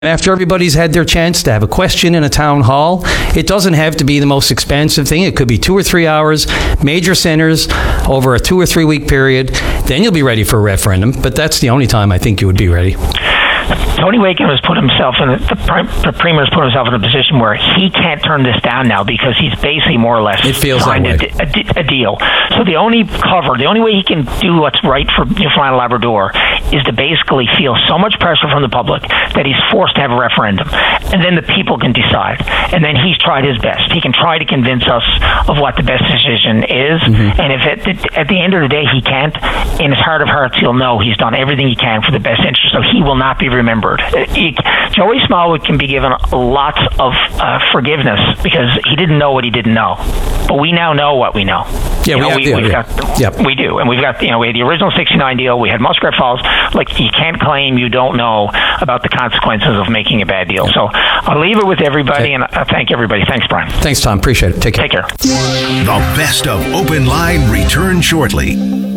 After everybody's had their chance to have a question in a town hall, it doesn't have to be the most expensive thing. It could be 2 or 3 hours, major centers, over a 2 or 3 week period. Then you'll be ready for a referendum, but that's the only time I think you would be ready. Tony Wakin has put himself in the Premier has put himself in a position where he can't turn this down now because he's basically more or less signed a deal. So the only way he can do what's right for Newfoundland and Labrador is to basically feel so much pressure from the public that he's forced to have a referendum, and then the people can decide. And then he's tried his best. He can try to convince us of what the best decision is. And if at the end of the day he can't, in his heart of hearts he'll know he's done everything he can for the best interest. So he will not be remembered. Joey Smallwood can be given lots of forgiveness because he didn't know what he didn't know, but we now know what we know. Yeah, we do, and we've got we had the original '69 deal. We had Muskrat Falls. Like, you can't claim you don't know about the consequences of making a bad deal. So I'll leave it with everybody, and I thank everybody. Thanks, Brian. Thanks, Tom. Appreciate it. Take care. Take care. The best of Open Line returns shortly.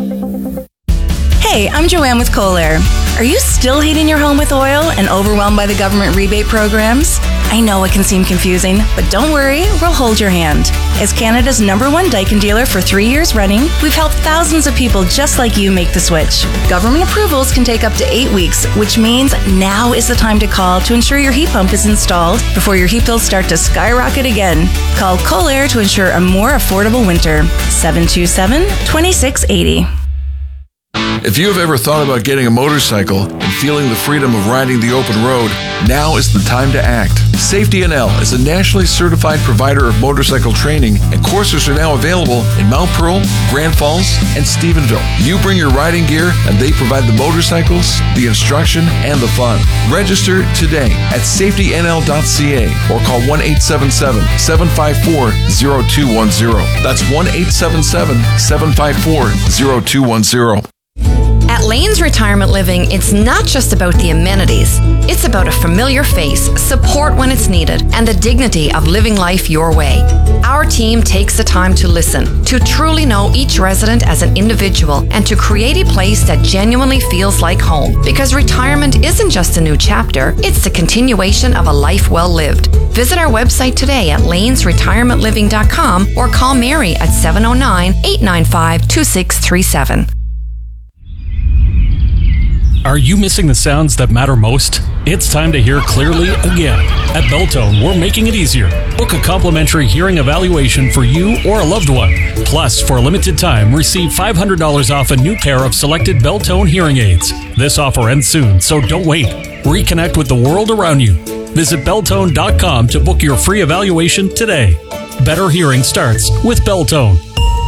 Hey, I'm Joanne with Kohler. Are you still heating your home with oil and overwhelmed by the government rebate programs? I know it can seem confusing, but don't worry, we'll hold your hand. As Canada's #1 Daikin dealer for 3 years running, we've helped thousands of people just like you make the switch. Government approvals can take up to 8 weeks, which means now is the time to call to ensure your heat pump is installed before your heat bills start to skyrocket again. Call Kohler to ensure a more affordable winter. 727-2680. If you have ever thought about getting a motorcycle and feeling the freedom of riding the open road, now is the time to act. Safety NL is a nationally certified provider of motorcycle training, and courses are now available in Mount Pearl, Grand Falls, and Stephenville. You bring your riding gear, and they provide the motorcycles, the instruction, and the fun. Register today at safetynl.ca or call 1-877-754-0210. That's 1-877-754-0210. At Lane's Retirement Living, it's not just about the amenities. It's about a familiar face, support when it's needed, and the dignity of living life your way. Our team takes the time to listen, to truly know each resident as an individual, and to create a place that genuinely feels like home. Because retirement isn't just a new chapter, it's the continuation of a life well lived. Visit our website today at lanesretirementliving.com or call Mary at 709-895-2637. Are you missing the sounds that matter most? It's time to hear clearly again. At Beltone, we're making it easier. Book a complimentary hearing evaluation for you or a loved one. Plus, for a limited time, receive $500 off a new pair of selected Beltone hearing aids. This offer ends soon, so don't wait. Reconnect with the world around you. Visit Beltone.com to book your free evaluation today. Better hearing starts with Beltone.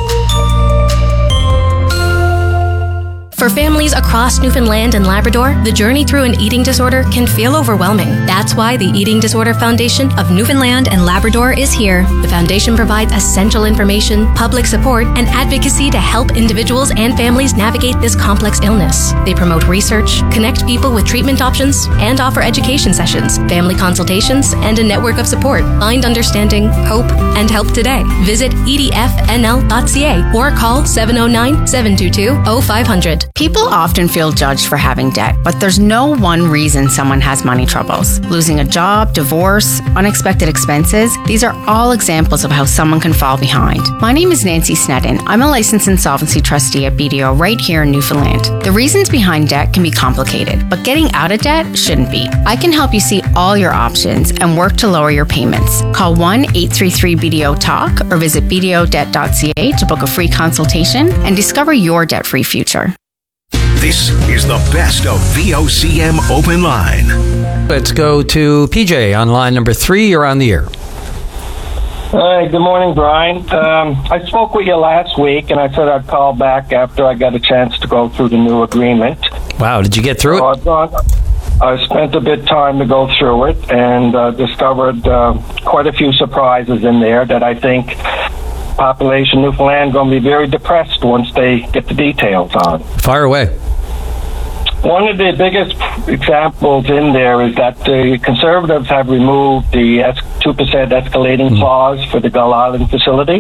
For families across Newfoundland and Labrador, the journey through an eating disorder can feel overwhelming. That's why the Eating Disorder Foundation of Newfoundland and Labrador is here. The foundation provides essential information, public support, and advocacy to help individuals and families navigate this complex illness. They promote research, connect people with treatment options, and offer education sessions, family consultations, and a network of support. Find understanding, hope, and help today. Visit edfnl.ca or call 709-722-0500. People often feel judged for having debt, but there's no one reason someone has money troubles. Losing a job, divorce, unexpected expenses, these are all examples of how someone can fall behind. My name is Nancy Sneddon. I'm a licensed insolvency trustee at BDO right here in Newfoundland. The reasons behind debt can be complicated, but getting out of debt shouldn't be. I can help you see all your options and work to lower your payments. Call 1-833-BDO-TALK or visit bdodebt.ca to book a free consultation and discover your debt-free future. This is the best of VOCM Open Line. Let's go to PJ on line number 3. You're on the air. Hi, good morning, Brian. I spoke with you last week, and I said I'd call back after I got a chance to go through the new agreement. Wow, did you get through it? I spent a bit of time to go through it and discovered quite a few surprises in there that I think population Newfoundland going to be very depressed once they get the details on. Fire away. One of the biggest examples in there is that the Conservatives have removed the 2% escalating clause for the Gull Island facility.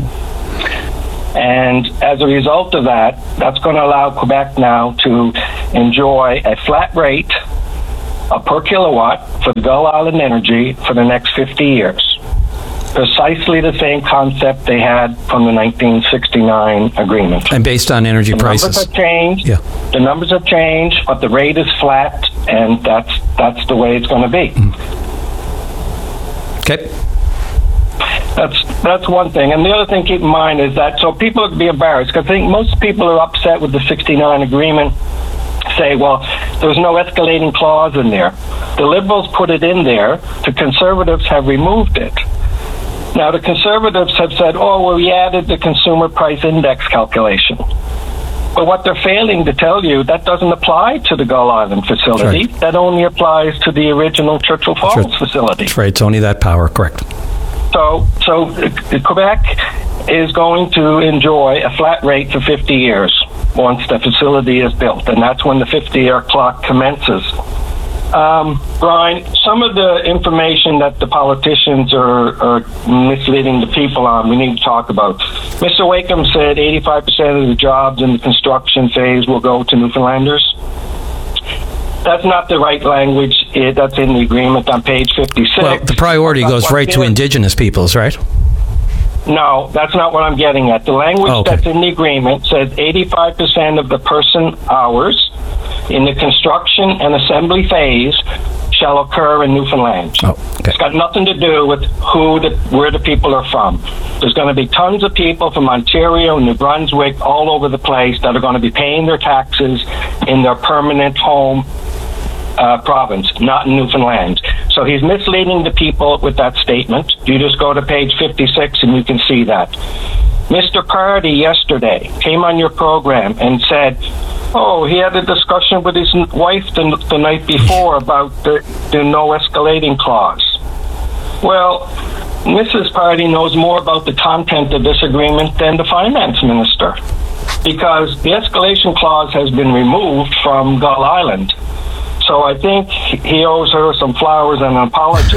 And as a result of that, that's going to allow Quebec now to enjoy a flat rate per kilowatt for the Gull Island Energy for the next 50 years. Precisely the same concept they had from the 1969 agreement. And based on energy prices. The numbers have changed. Yeah. The numbers have changed, but the rate is flat, and that's the way it's going to be. Okay. That's one thing. And the other thing, keep in mind, is that so people would be embarrassed, because I think most people are upset with the 69 agreement, say, well, there was no escalating clause in there. The Liberals put it in there. The Conservatives have removed it. Now, the Conservatives have said, oh, well, we added the consumer price index calculation. But what they're failing to tell you, that doesn't apply to the Gull Island facility. Right. That only applies to the original Churchill Falls facility. That's right. It's only that power, correct. So Quebec is going to enjoy a flat rate for 50 years once the facility is built, and that's when the 50-year clock commences. Brian, some of the information that the politicians are misleading the people on, we need to talk about. Mr. Wakeham said 85% of the jobs in the construction phase will go to Newfoundlanders. That's not the right language. That's in the agreement on page 56. Well, the priority goes right to Indigenous peoples, right? No, that's not what I'm getting at. The language that's in the agreement says 85% of the person hours in the construction and assembly phase shall occur in Newfoundland. It's got nothing to do with where the people are from. There's going to be tons of people from Ontario, New Brunswick, all over the place that are going to be paying their taxes in their permanent home province, not in Newfoundland. So he's misleading the people with that statement. You just go to page 56 and you can see that. Mr. Cardi yesterday came on your program and said, oh, he had a discussion with his wife the night before about the no escalating clause. Well, Mrs. Party knows more about the content of this agreement than the finance minister, because the escalation clause has been removed from Gull Island. So I think he owes her some flowers and an apology.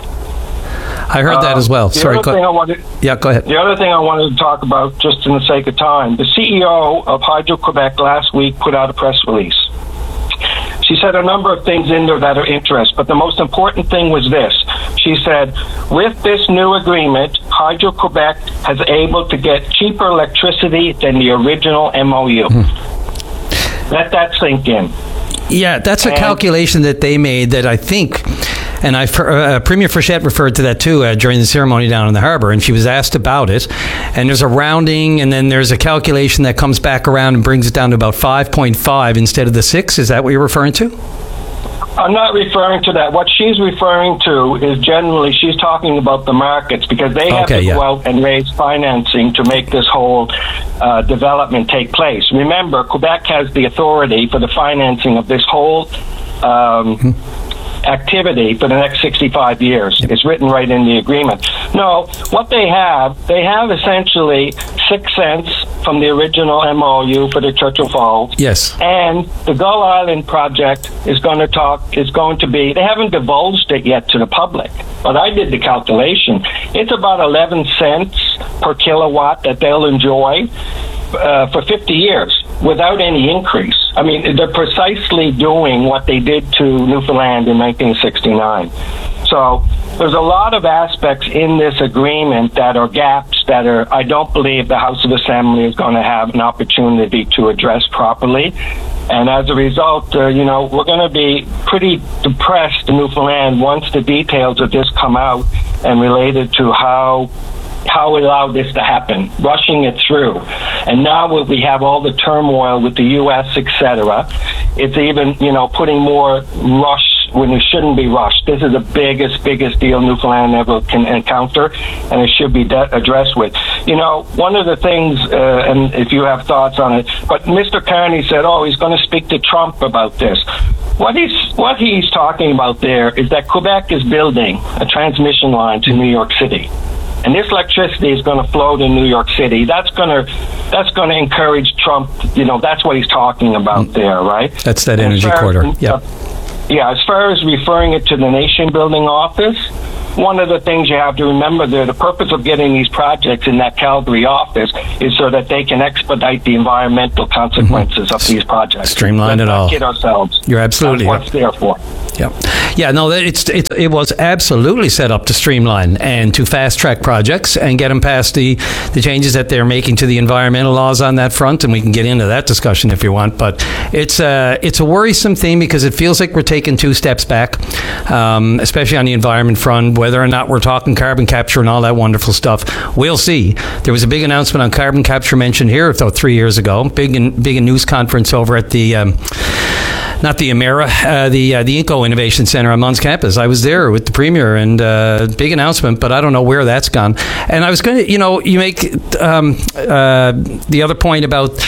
I heard that as well. Sorry, go ahead. The other thing I wanted to talk about, just in the sake of time, the CEO of Hydro-Quebec last week put out a press release. She said a number of things in there that are interest, but the most important thing was this. She said, with this new agreement, Hydro-Quebec has able to get cheaper electricity than the original MOU. Let that sink in. Yeah, that's a calculation that they made that I think, and Premier Frechette referred to that too during the ceremony down in the harbor, and she was asked about it. And there's a rounding, and then there's a calculation that comes back around and brings it down to about 5.5 instead of the 6. Is that what you're referring to? I'm not referring to that. What she's referring to is generally she's talking about the markets, because they have to go out and raise financing to make this whole development take place. Remember, Quebec has the authority for the financing of this whole activity for the next 65 years. It's written right in the agreement. No, what they have essentially 6 cents from the original MOU for the Churchill Falls. Yes. And the Gull Island project is going to be, they haven't divulged it yet to the public, but I did the calculation. It's about 11 cents per kilowatt that they'll enjoy for 50 years without any increase. I mean, they're precisely doing what they did to Newfoundland in 1969. So there's a lot of aspects in this agreement that are gaps that I don't believe the House of Assembly is going to have an opportunity to address properly. And as a result, we're going to be pretty depressed in Newfoundland once the details of this come out and related to how it allowed this to happen, rushing it through. And now we have all the turmoil with the U.S., etc. It's even, putting more rush when it shouldn't be rushed. This is the biggest deal Newfoundland ever can encounter, and it should be addressed with. One of the things, and if you have thoughts on it, but Mr. Carney said, he's going to speak to Trump about this. What he's talking about there is that Quebec is building a transmission line to New York City. And this electricity is going to flow to New York City. That's going to encourage Trump. That's what he's talking about there, right? That's that energy corridor. Yeah. Yeah, as far as referring it to the nation building office, one of the things you have to remember there, the purpose of getting these projects in that Calgary office is so that they can expedite the environmental consequences of these projects. Streamline it all. Let's not kid ourselves. You're absolutely That's what it's there for. Yeah. No, it was absolutely set up to streamline and to fast track projects and get them past the changes that they're making to the environmental laws on that front, and we can get into that discussion if you want. But it's a worrisome thing because it feels like we're taking 2 steps back, especially on the environment front. Whether or not we're talking carbon capture and all that wonderful stuff, we'll see. There was a big announcement on carbon capture mentioned here about 3 years ago. Big news conference over at the not the Emera, the Inco Innovation Center on Mons campus. I was there with the Premier, and big announcement, but I don't know where that's gone. And I was going to, you make the other point about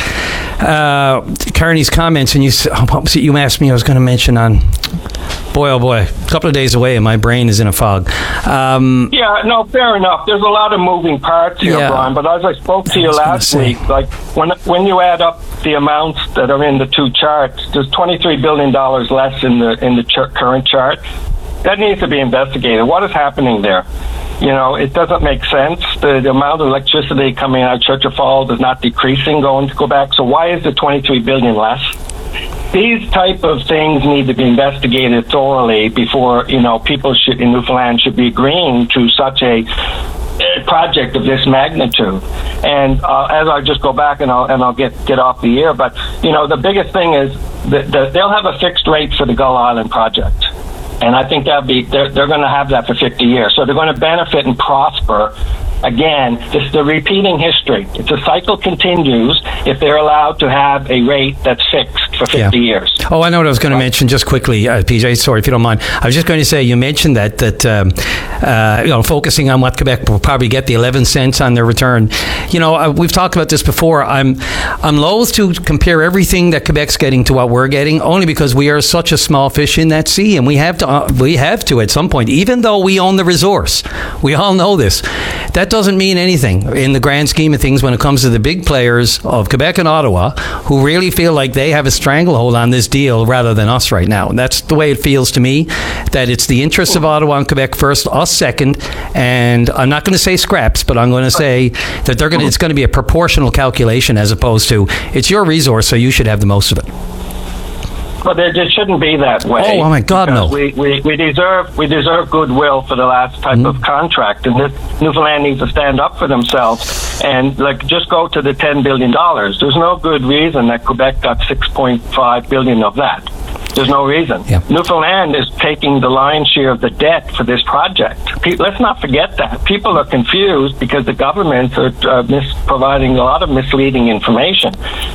Carney's comments, and what was it you asked me I was going to mention on? Boy, oh boy, a couple of days away and my brain is in a fog. Yeah, no, fair enough. There's a lot of moving parts here, Brian, but as I spoke to you last week, like when you add up the amounts that are in the 2 charts, there's $23 billion less in the current chart. That needs to be investigated. What is happening there? It doesn't make sense. The amount of electricity coming out of Churchill Falls is not decreasing going to Quebec, so why is the $23 billion less? These type of things need to be investigated thoroughly before, people in Newfoundland should be agreeing to such a project of this magnitude. And as I just go back and I'll get off the air, but the biggest thing is that they'll have a fixed rate for the Gull Island project. And I think they're going to have that for 50 years. So they're going to benefit and prosper. Again, it's the repeating history. It's a cycle continues if they're allowed to have a rate that's fixed for 50 years. Oh, I know what I was going to mention just quickly, PJ. Sorry, if you don't mind. I was just going to say, you mentioned that focusing on what Quebec will probably get, the 11 cents on their return. We've talked about this before. I'm loath to compare everything that Quebec's getting to what we're getting, only because we are such a small fish in that sea, and we have to at some point, even though we own the resource. We all know this. That doesn't mean anything in the grand scheme of things when it comes to the big players of Quebec and Ottawa who really feel like they have a stranglehold on this deal rather than us right now. And that's the way it feels to me, that it's the interests of Ottawa and Quebec first, us second, and I'm not going to say scraps, but I'm going to say that it's going to be a proportional calculation as opposed to it's your resource, so you should have the most of it. But it shouldn't be that way. Oh my God, no! We deserve goodwill for the last type of contract, and Newfoundland needs to stand up for themselves and just go to the $10 billion. There's no good reason that Quebec got $6.5 billion of that. There's no reason. Yeah. Newfoundland is taking the lion's share of the debt for this project. Let's not forget that. People are confused because the governments are providing a lot of misleading information.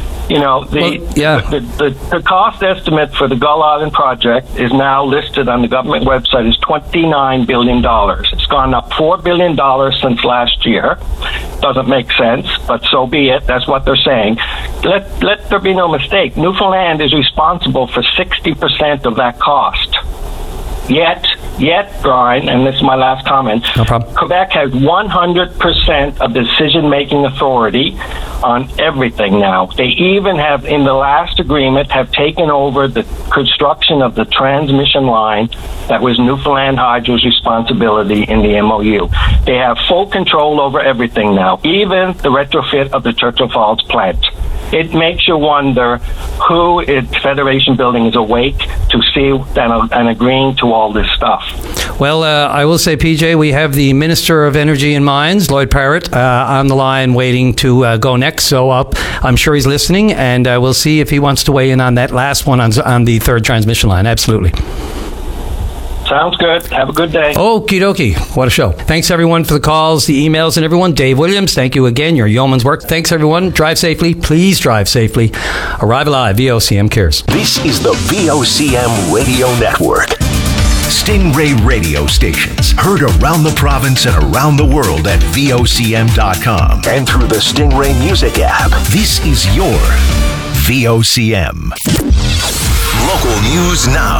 The cost estimate for the Gull Island project is now listed on the government website as $29 billion. It's gone up $4 billion since last year. Doesn't make sense, but so be it. That's what they're saying. Let there be no mistake. Newfoundland is responsible for 60% of that cost. Yet, Brian, and this is my last comment, no problem. Quebec has 100% of decision-making authority on everything now. They even have, in the last agreement, have taken over the construction of the transmission line that was Newfoundland Hydro's responsibility in the MOU. They have full control over everything now, even the retrofit of the Churchill Falls plant. It makes you wonder who at Federation Building is awake to see and agreeing to all this stuff. Well, I will say, PJ, we have the Minister of Energy and Mines, Lloyd Parrott, on the line waiting to go next. So I'm sure he's listening, and we'll see if he wants to weigh in on that last one on the third transmission line. Absolutely. Sounds good. Have a good day. Okie dokie. What a show. Thanks, everyone, for the calls, the emails, and everyone. Dave Williams, thank you again. Your yeoman's work. Thanks, everyone. Drive safely. Please drive safely. Arrive Alive. VOCM cares. This is the VOCM Radio Network. Stingray radio stations heard around the province and around the world at VOCM.com and through the Stingray Music app. This is your VOCM. Local news now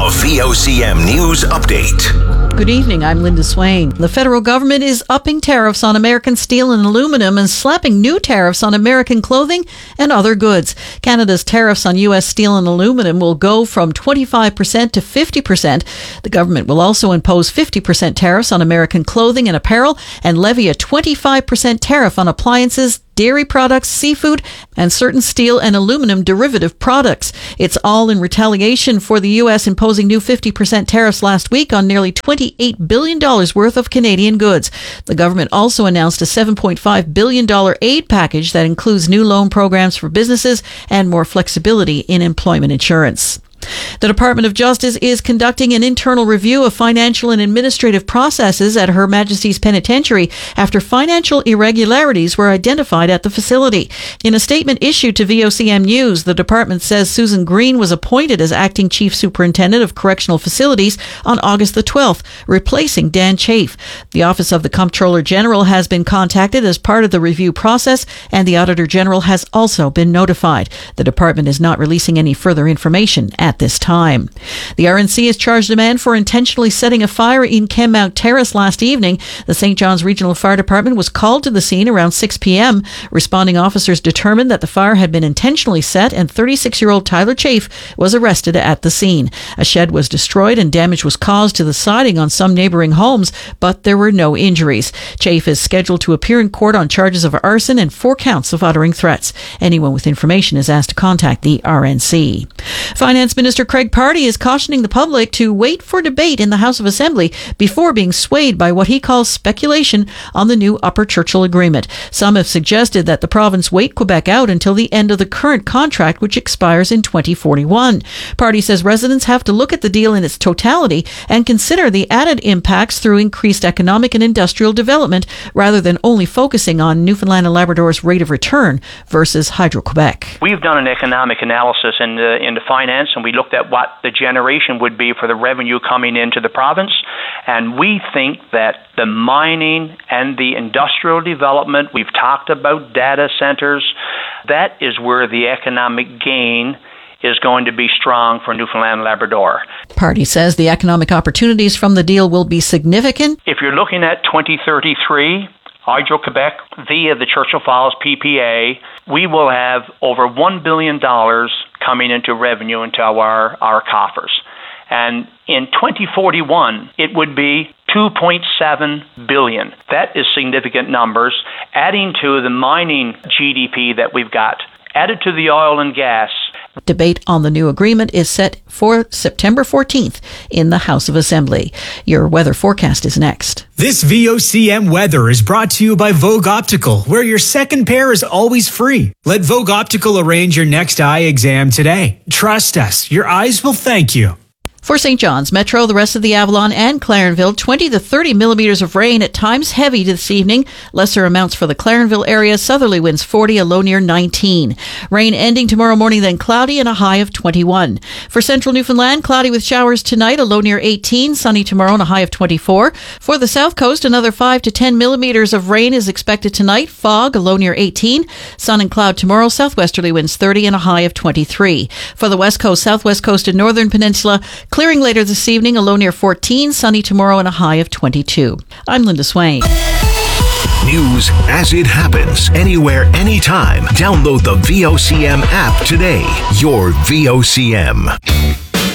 A VOCM News Update. Good evening, I'm Linda Swain. The federal government is upping tariffs on American steel and aluminum and slapping new tariffs on American clothing and other goods. Canada's tariffs on U.S. steel and aluminum will go from 25% to 50%. The government will also impose 50% tariffs on American clothing and apparel and levy a 25% tariff on appliances, dairy products, seafood, and certain steel and aluminum derivative products. It's all in retaliation for the U.S. imposing new 50% tariffs last week on nearly $28 billion worth of Canadian goods. The government also announced a $7.5 billion aid package that includes new loan programs for businesses and more flexibility in employment insurance. The Department of Justice is conducting an internal review of financial and administrative processes at Her Majesty's Penitentiary after financial irregularities were identified at the facility. In a statement issued to VOCM News, the department says Susan Green was appointed as acting chief superintendent of correctional facilities on August the 12th, replacing Dan Chafe. The Office of the Comptroller General has been contacted as part of the review process, and the Auditor General has also been notified. The department is not releasing any further information at this time. The RNC has charged a man for intentionally setting a fire in Kenmount Terrace last evening. The St. John's Regional Fire Department was called to the scene around 6 p.m. Responding officers determined that the fire had been intentionally set, and 36-year-old Tyler Chafe was arrested at the scene. A shed was destroyed and damage was caused to the siding on some neighboring homes, but there were no injuries. Chafe is scheduled to appear in court on charges of arson and 4 counts of uttering threats. Anyone with information is asked to contact the RNC. Finance Minister Craig Pardee is cautioning the public to wait for debate in the House of Assembly before being swayed by what he calls speculation on the new Upper Churchill Agreement. Some have suggested that the province wait Quebec out until the end of the current contract, which expires in 2041. Pardee says residents have to look at the deal in its totality and consider the added impacts through increased economic and industrial development, rather than only focusing on Newfoundland and Labrador's rate of return versus Hydro-Quebec. We've done an economic analysis into finance, and we looked at what the generation would be for the revenue coming into the province, and we think that the mining and the industrial development, we've talked about data centers, that is where the economic gain is going to be strong for Newfoundland and Labrador. Pardee says the economic opportunities from the deal will be significant. If you're looking at 2033, Hydro-Quebec, via the Churchill Falls PPA, we will have over $1 billion coming into revenue into our coffers. And in 2041, it would be $2.7 billion. That is significant numbers, adding to the mining GDP that we've got, added to the oil and gas. Debate on the new agreement is set for September 14th in the House of Assembly. Your weather forecast is next. This VOCM weather is brought to you by Vogue Optical, where your second pair is always free. Let Vogue Optical arrange your next eye exam today. Trust us, your eyes will thank you. For St. John's Metro, the rest of the Avalon and Clarenville, 20 to 30 millimeters of rain, at times heavy this evening. Lesser amounts for the Clarenville area. Southerly winds 40, a low near 19. Rain ending tomorrow morning, then cloudy and a high of 21. For central Newfoundland, cloudy with showers tonight, a low near 18. Sunny tomorrow and a high of 24. For the south coast, another 5 to 10 millimeters of rain is expected tonight. Fog, a low near 18. Sun and cloud tomorrow. Southwesterly winds 30 and a high of 23. For the west coast, southwest coast, and northern peninsula, clearing later this evening, a low near 14, sunny tomorrow and a high of 22. I'm Linda Swain. News as it happens, anywhere, anytime. Download the VOCM app today. Your VOCM.